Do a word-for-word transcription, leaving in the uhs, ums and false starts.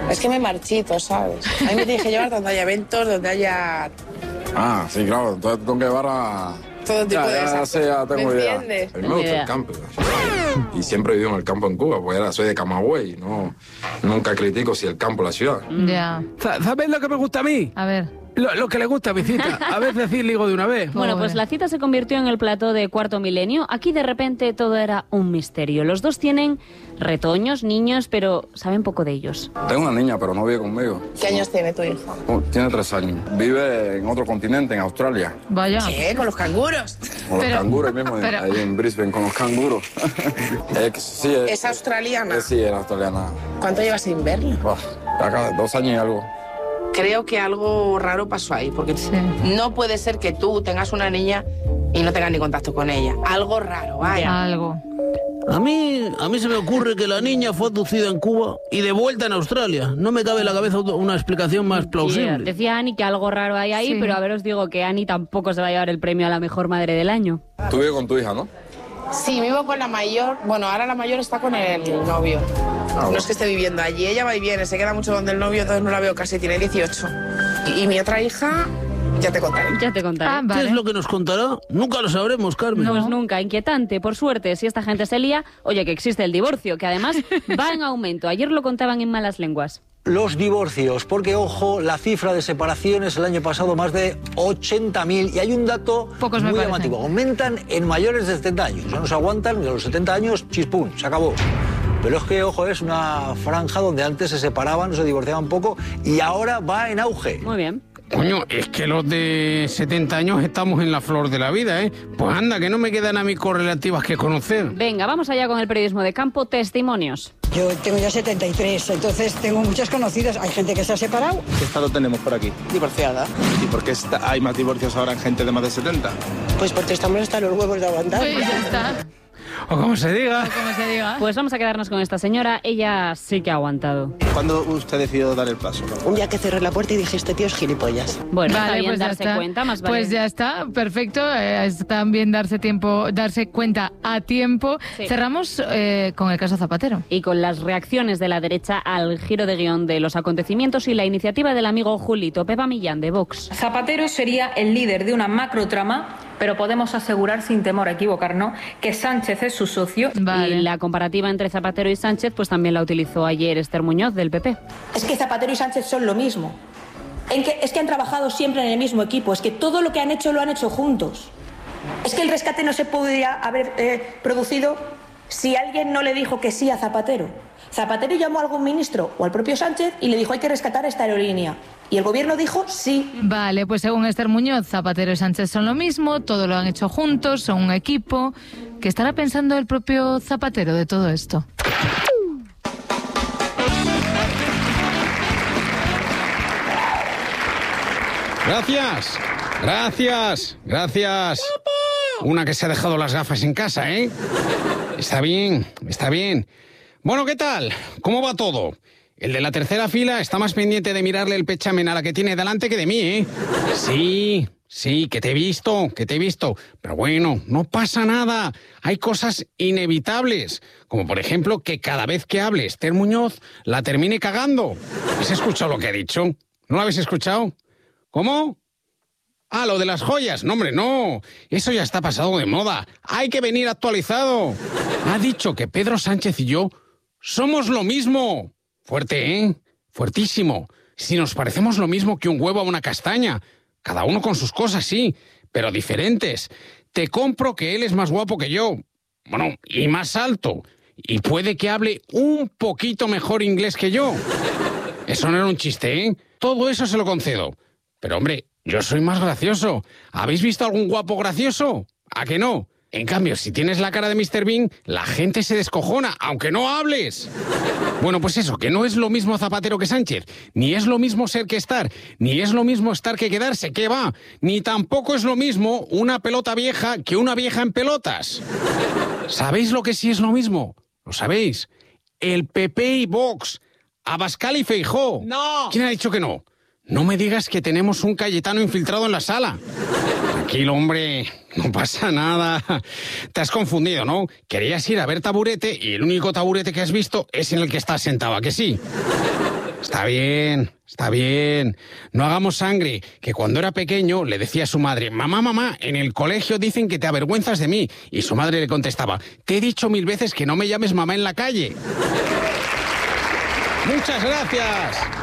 Es que me marchito, ¿sabes? A mí me tienes que llevar donde haya eventos, donde haya... Ah, sí, claro. Entonces tengo que llevar a... todo tipo ya, de ya, esas. sé, ya tengo ¿Me idea. entiendes? A mí me gusta el campo. Y siempre he vivido en el campo en Cuba, porque era, soy de Camagüey. No, nunca critico si el campo o la ciudad. Ya. ¿Sabes lo que me gusta a mí? A ver. Lo, lo que le gusta a mi cita. A veces sí, digo de una vez. Bueno, pues la cita se convirtió en el plató de Cuarto Milenio. Aquí de repente todo era un misterio. Los dos tienen retoños, niños, pero saben poco de ellos. Tengo una niña, pero no vive conmigo. ¿Qué años tiene tu hijo? Oh, tiene tres años. Vive en otro continente, en Australia. Vaya. ¿Qué? ¿Con los canguros? Con Pero- los canguros mismo, pero- ahí en Brisbane, con los canguros. es, que sí, es, ¿Es australiana? es- sí, era australiana. ¿Cuánto llevas sin verla? Uf, acá, dos años y algo. Creo que algo raro pasó ahí, porque Sí. no puede ser que tú tengas una niña y no tengas ni contacto con ella. Algo raro, vaya. Algo. A mí, a mí se me ocurre que la niña fue abducida en Cuba y de vuelta en Australia. No me cabe en la cabeza una explicación más Yeah. plausible. Decía Ani que algo raro hay ahí, Sí. pero a ver, os digo que Ani tampoco se va a llevar el premio a la mejor madre del año. Tú vives con tu hija, ¿no? Sí, vivo con la mayor. Bueno, ahora la mayor está con el novio. No es que esté viviendo allí, ella va y viene, se queda mucho donde el novio, entonces no la veo casi, tiene dieciocho. Y, y mi otra hija, ya te contaré. Ya te contaré. Ah, ¿Qué vale. es lo que nos contará? Nunca lo sabremos, Carmen. Pues nunca, inquietante. Por suerte, si esta gente se lía, oye, que existe el divorcio, que además va en aumento. Ayer lo contaban en Malas Lenguas. Los divorcios, porque ojo, la cifra de separaciones el año pasado más de ochenta mil y hay un dato Pocos me muy parecen. llamativo, aumentan en mayores de setenta años, ya no se aguantan, de los setenta años, chispún, se acabó. Pero es que, ojo, es una franja donde antes se separaban, se divorciaban poco y ahora va en auge. Muy bien. Coño, es que los de setenta años estamos en la flor de la vida, ¿eh? Pues anda, que no me quedan a mí correlativas que conocer. Venga, vamos allá con el periodismo de campo. Testimonios. Yo tengo ya setenta y tres, entonces tengo muchas conocidas. Hay gente que se ha separado. ¿Qué estado tenemos por aquí? Divorciada. ¿Y por qué está- hay más divorcios ahora en gente de más de setenta? Pues porque estamos hasta los huevos de aguantar. Pues ya está. O como se diga. Como se diga. Pues vamos a quedarnos con esta señora. Ella sí que ha aguantado. ¿Cuándo usted decidió dar el paso? Un día que cerré la puerta y dije, este tío es gilipollas. Bueno, está Vale, bien pues ya darse está. cuenta, más vale. Pues ya está, perfecto. Eh, está bien darse tiempo, darse cuenta a tiempo. Sí. Cerramos eh, con el caso Zapatero. Y con las reacciones de la derecha al giro de guión de los acontecimientos y la iniciativa del amigo Julito Pepa Millán de Vox. Zapatero sería el líder de una macrotrama, pero podemos asegurar sin temor a equivocarnos que Sánchez es su socio. Vale. Y la comparativa entre Zapatero y Sánchez pues también la utilizó ayer Esther Muñoz del P P. Es que Zapatero y Sánchez son lo mismo. En que, es que han trabajado siempre en el mismo equipo, es que todo lo que han hecho lo han hecho juntos. Es que el rescate no se podría haber eh, producido si alguien no le dijo que sí a Zapatero. Zapatero llamó a algún ministro o al propio Sánchez y le dijo hay que rescatar esta aerolínea. Y el gobierno dijo sí. Vale, pues según Esther Muñoz, Zapatero y Sánchez son lo mismo, todo lo han hecho juntos, son un equipo. ¿Qué estará pensando el propio Zapatero de todo esto? Gracias, gracias, gracias. Una que se ha dejado las gafas en casa, ¿eh? Está bien, está bien. Bueno, ¿qué tal? ¿Cómo va todo? El de la tercera fila está más pendiente de mirarle el pechamen a la que tiene delante que de mí, ¿eh? Sí, sí, que te he visto, que te he visto. Pero bueno, no pasa nada. Hay cosas inevitables. Como por ejemplo que cada vez que hable Esther Muñoz la termine cagando. ¿Has escuchado lo que ha dicho? ¿No lo habéis escuchado? ¿Cómo? Ah, lo de las joyas. No, hombre, no. Eso ya está pasado de moda. Hay que venir actualizado. Ha dicho que Pedro Sánchez y yo somos lo mismo. Fuerte, ¿eh? Fuertísimo. Si nos parecemos lo mismo que un huevo a una castaña. Cada uno con sus cosas, sí, pero diferentes. Te compro que él es más guapo que yo. Bueno, y más alto. Y puede que hable un poquito mejor inglés que yo. Eso no era un chiste, ¿eh? Todo eso se lo concedo. Pero, hombre, yo soy más gracioso. ¿Habéis visto algún guapo gracioso? ¿A que no? En cambio, si tienes la cara de mister Bean, la gente se descojona, aunque no hables. Bueno, pues eso, que no es lo mismo Zapatero que Sánchez. Ni es lo mismo ser que estar. Ni es lo mismo estar que quedarse, ¿qué va? Ni tampoco es lo mismo una pelota vieja que una vieja en pelotas. ¿Sabéis lo que sí es lo mismo? ¿Lo sabéis? El P P y Vox. Abascal y Feijóo. ¡No! ¿Quién ha dicho que no? No me digas que tenemos un Cayetano infiltrado en la sala. Tranquilo, hombre, no pasa nada. Te has confundido, ¿no? Querías ir a ver taburete y el único taburete que has visto es en el que estás sentado, ¿a que sí? Está bien, está bien. No hagamos sangre, que cuando era pequeño le decía a su madre, mamá, mamá, en el colegio dicen que te avergüenzas de mí. Y su madre le contestaba, te he dicho mil veces que no me llames mamá en la calle. Muchas gracias.